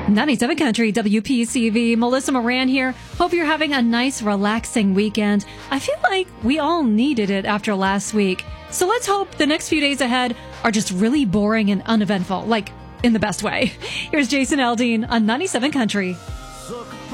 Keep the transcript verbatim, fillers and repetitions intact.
ninety-seven Country W P C V. Melissa Moran here. Hope you're having a nice, relaxing weekend. I feel like we all needed it after last week. So let's hope the next few days ahead are just really boring and uneventful, like in the best way. Here's Jason Aldean on ninety-seven Country.